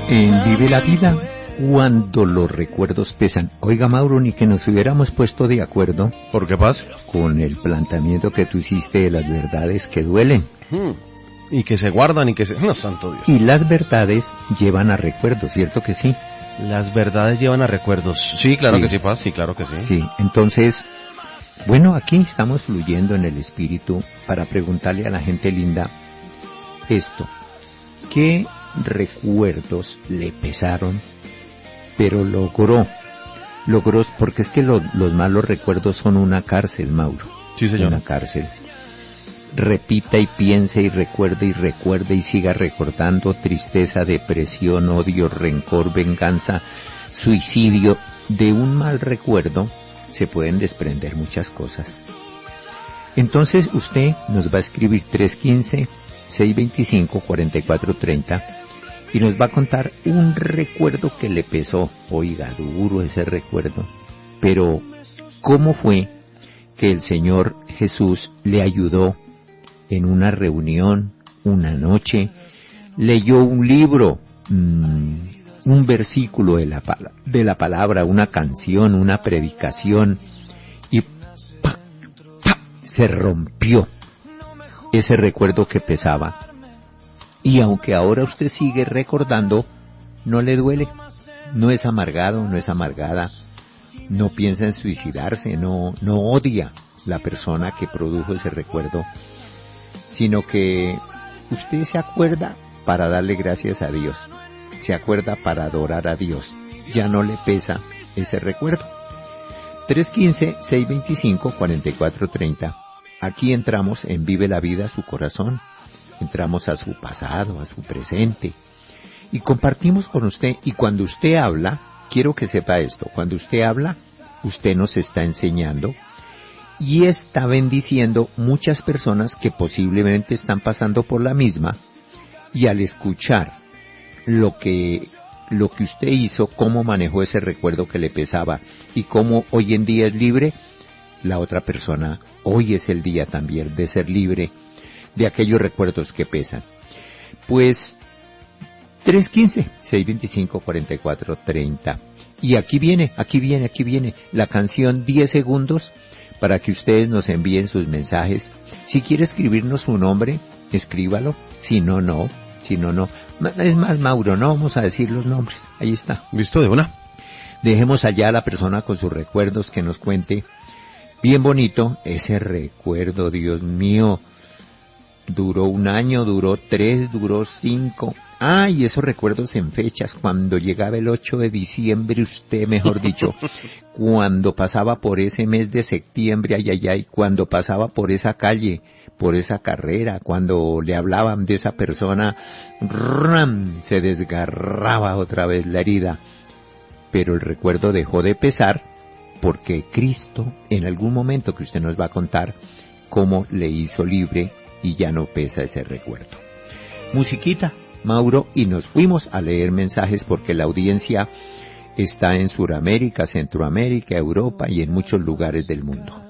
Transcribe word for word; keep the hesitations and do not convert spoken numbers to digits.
En Vive la Vida, cuando los recuerdos pesan. Oiga, Mauro, ni que nos hubiéramos puesto de acuerdo. ¿Por qué pasa? Con el planteamiento que tú hiciste de las verdades que duelen. Hmm. Y que se guardan y que se... No, santo Dios. Y las verdades llevan a recuerdos, ¿cierto que sí? Las verdades llevan a recuerdos. Sí, claro sí. que sí, Paz, sí, claro que sí. Sí, entonces, bueno, aquí estamos fluyendo en el espíritu para preguntarle a la gente linda esto. ¿Qué recuerdos le pesaron, pero logró? Logró, porque es que lo, los malos recuerdos son una cárcel, Mauro. Sí, señor. Una cárcel. Repita y piense y recuerde y recuerde y siga recordando tristeza, depresión, odio, rencor, venganza, suicidio. De un mal recuerdo se pueden desprender muchas cosas. Entonces usted nos va a escribir tres uno cinco, seis dos cinco, cuatro cuatro tres cero y nos va a contar un recuerdo que le pesó. Oiga, duro ese recuerdo. Pero, ¿cómo fue que el Señor Jesús le ayudó en una reunión, una noche? Leyó un libro, mmm, un versículo de la, de la palabra, una canción, una predicación, y ¡pac! ¡Pac! Se rompió ese recuerdo que pesaba. Y aunque ahora usted sigue recordando, no le duele, no es amargado, no es amargada, no piensa en suicidarse, no, no odia la persona que produjo ese recuerdo, sino que usted se acuerda para darle gracias a Dios, se acuerda para adorar a Dios, ya no le pesa ese recuerdo. tres uno cinco, seis dos cinco, cuatro cuatro tres cero. Aquí entramos en Vive la Vida, su corazón. Entramos a su pasado, a su presente, y compartimos con usted. Y cuando usted habla, quiero que sepa esto, cuando usted habla, usted nos está enseñando y está bendiciendo muchas personas que posiblemente están pasando por la misma, y al escuchar lo que, lo que usted hizo, cómo manejó ese recuerdo que le pesaba, y cómo hoy en día es libre, la otra persona, hoy es el día también de ser libre de aquellos recuerdos que pesan. Pues, tres uno cinco, seis dos cinco, cuatro cuatro tres cero. Y aquí viene, aquí viene, aquí viene la canción diez segundos para que ustedes nos envíen sus mensajes. Si quiere escribirnos su nombre, escríbalo. Si no, no. Si no, no. Es más, Mauro, no vamos a decir los nombres. Ahí está. ¿Listo? De una. Dejemos allá a la persona con sus recuerdos que nos cuente. Bien bonito ese recuerdo, Dios mío. Duró un año, duró tres, duró cinco. Ah, y esos recuerdos en fechas, cuando llegaba el ocho de diciembre, usted, mejor dicho, cuando pasaba por ese mes de septiembre, ay, ay, ay, cuando pasaba por esa calle, por esa carrera, cuando le hablaban de esa persona, ¡ram!, se desgarraba otra vez la herida. Pero el recuerdo dejó de pesar, porque Cristo, en algún momento que usted nos va a contar, cómo le hizo libre, y ya no pesa ese recuerdo. Musiquita, Mauro, y nos fuimos a leer mensajes porque la audiencia está en Sudamérica, Centroamérica, Europa y en muchos lugares del mundo.